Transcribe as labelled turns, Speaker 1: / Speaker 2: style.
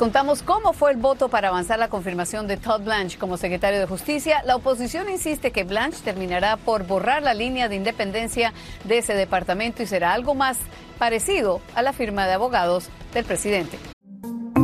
Speaker 1: contamos cómo fue el voto para avanzar la confirmación de Todd Blanche como secretario de Justicia. La oposición insiste que Blanche terminará por borrar la línea de independencia de ese departamento y será algo más parecido a la firma de abogados del presidente.